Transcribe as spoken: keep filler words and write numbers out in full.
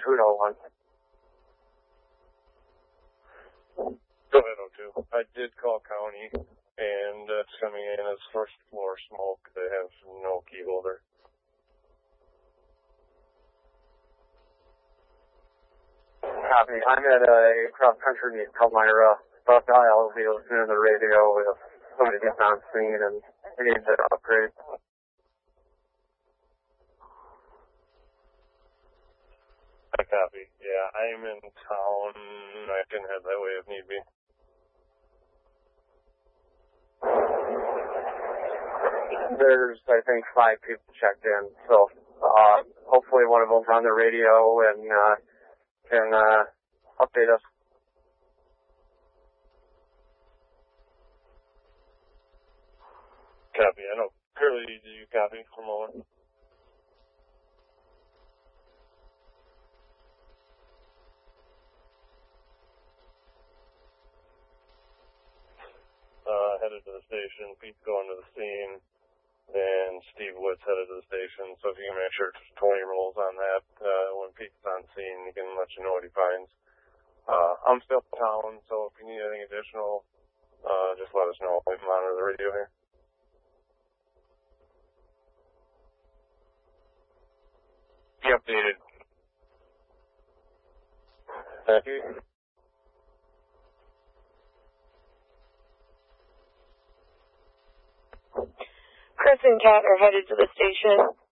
Trudeau one. Go ahead, O two. I did call county, and that's coming in as first floor smoke. They have no key holder. Copy. I'm at a cross-country meet called Myra. About to I'll be listening to the radio if somebody gets on scene and they need to upgrade. I copy. Yeah, I'm in town. I can head that way if need be. There's, I think, five people checked in, so uh, hopefully one of them's on the radio and uh, can uh, update us. Copy. I know. Curly, do you copy for a moment? Uh, headed to the station. Pete's going to the scene. And Steve Wood's headed to the station. So if you can make sure twenty rolls on that, uh, when Pete's on scene, he can let you know what he finds. Uh, I'm still in town, so if you need anything additional, uh, just let us know. We can monitor the radio here. Be updated. Thank you. Chris and Kat are headed to the station.